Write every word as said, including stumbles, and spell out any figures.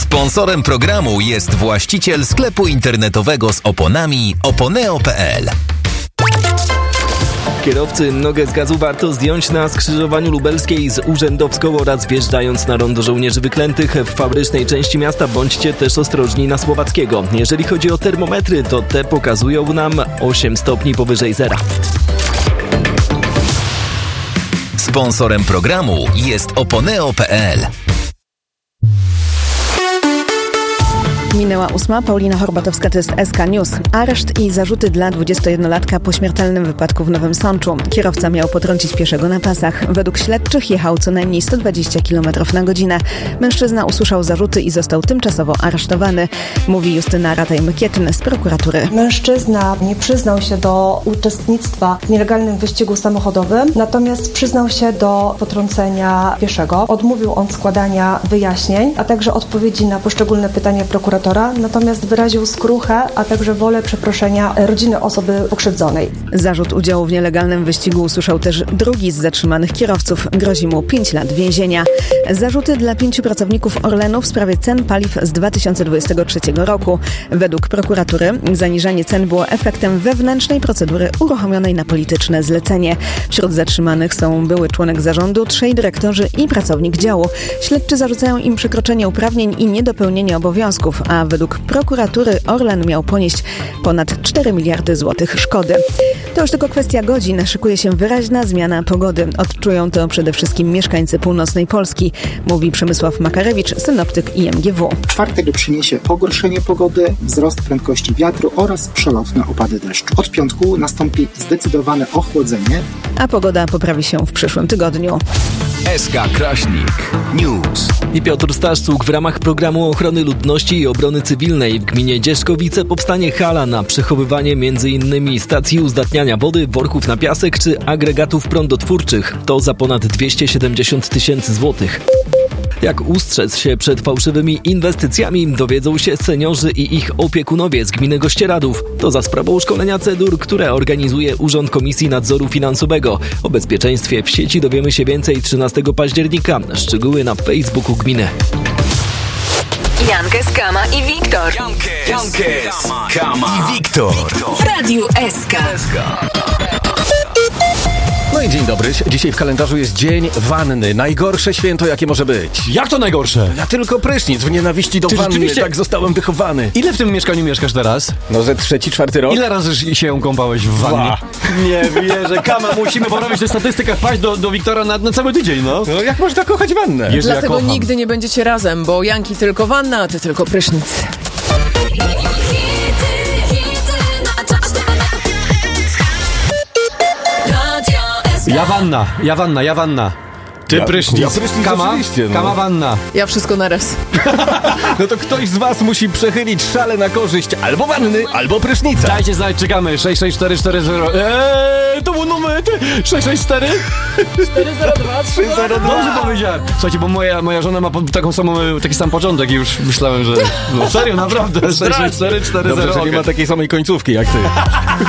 Sponsorem programu jest właściciel sklepu internetowego z oponami oponeo kropka pe el. Kierowcy, nogę z gazu warto zdjąć na skrzyżowaniu Lubelskiej z Urzędowską oraz wjeżdżając na rondo żołnierzy wyklętych w fabrycznej części miasta. Bądźcie też ostrożni na Słowackiego. Jeżeli chodzi o termometry, to te pokazują nam osiem stopni powyżej zera. Sponsorem programu jest oponeo kropka pe el. Minęła ósma. Paulina Horbatowska, to jest S K News. Areszt i zarzuty dla dwudziestojednolatka po śmiertelnym wypadku w Nowym Sączu. Kierowca miał potrącić pieszego na pasach. Według śledczych jechał co najmniej sto dwadzieścia kilometrów na godzinę. Mężczyzna usłyszał zarzuty i został tymczasowo aresztowany, mówi Justyna Rataj-Mykietyn z prokuratury. Mężczyzna nie przyznał się do uczestnictwa w nielegalnym wyścigu samochodowym, natomiast przyznał się do potrącenia pieszego. Odmówił on składania wyjaśnień, a także odpowiedzi na poszczególne pytania prokuratora. Natomiast wyraził skruchę, a także wolę przeproszenia rodziny osoby pokrzywdzonej. Zarzut udziału w nielegalnym wyścigu usłyszał też drugi z zatrzymanych kierowców. Grozi mu pięć lat więzienia. Zarzuty dla pięciu pracowników Orlenu w sprawie cen paliw z dwa tysiące dwudziestego trzeciego roku. Według prokuratury zaniżanie cen było efektem wewnętrznej procedury uruchomionej na polityczne zlecenie. Wśród zatrzymanych są były członek zarządu, trzej dyrektorzy i pracownik działu. Śledczy zarzucają im przekroczenie uprawnień i niedopełnienie obowiązków, a według prokuratury Orlen miał ponieść ponad cztery miliardy złotych szkody. To już tylko kwestia godzin. Szykuje się wyraźna zmiana pogody. Odczują to przede wszystkim mieszkańcy północnej Polski, mówi Przemysław Makarewicz, synoptyk I M G W. Czwartek przyniesie pogorszenie pogody, wzrost prędkości wiatru oraz przelotne opady deszczu. Od piątku nastąpi zdecydowane ochłodzenie, a pogoda poprawi się w przyszłym tygodniu. S K Kraśnik News. I Piotr Staszczuk. W ramach programu ochrony ludności i obrony cywilnej w gminie Dzierzkowice powstanie hala na przechowywanie m.in. stacji uzdatniania wody, worków na piasek czy agregatów prądotwórczych. To za ponad dwieście siedemdziesiąt tysięcy złotych. Jak ustrzec się przed fałszywymi inwestycjami, dowiedzą się seniorzy i ich opiekunowie z gminy Gościeradów. To za sprawą szkolenia cedur, które organizuje Urząd Komisji Nadzoru Finansowego. O bezpieczeństwie w sieci dowiemy się więcej trzynastego października. Szczegóły na Facebooku gminy. Jankes, Kama i Wiktor. Jankes, Kama i Wiktor. W Radiu S K. No i dzień dobry. Dzisiaj w kalendarzu jest Dzień Wanny. Najgorsze święto, jakie może być. Jak to najgorsze? Ja tylko prysznic w nienawiści do Ty wanny. rzeczywiście- Tak zostałem wychowany. Ile w tym mieszkaniu mieszkasz teraz? No, że trzeci, czwarty rok. Ile razy się kąpałeś w wannie? Dwa. Nie wierzę, Kama, musimy porobić tę statystykę, wpaść do, do Wiktora na, na cały tydzień, no. No, jak można kochać wannę? Jezu, ja Dlatego kocham. nigdy nie będziecie razem, bo Janki tylko wanna, a ty tylko prysznic. Ja wanna, ja wanna, ja wanna. Ty Ja- prysznic. ja prysznic Kama, oczywiście, no. Kama wanna. Ja wszystko naraz. No to ktoś z was musi przechylić szale na korzyść albo wanny, albo prysznica. Dajcie znać, czekamy. sześć sześć cztery cztery zero. Eee, to był numer. sześć sześć cztery cztery zero dwa trzy zero dwa. Dobrze powiedziałem. Słuchajcie, bo moja, moja żona ma po, taką samą, taki sam początek i już myślałem, że... No serio, naprawdę. sześć sześć cztery cztery zero. Dobrze, że nie ma takiej samej końcówki jak ty.